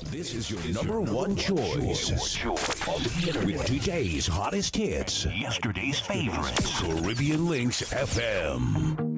This is your number one choice on the internet with today's hottest hits, yesterday's favorites. Caribbean Links FM.